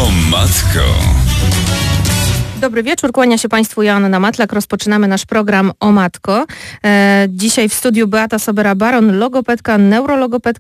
O matko. Dobry wieczór, kłania się Państwu Joanna Matlak. Rozpoczynamy nasz program O Matko. Dzisiaj w studiu Beata Sobera-Baron, logopedka, neurologopedka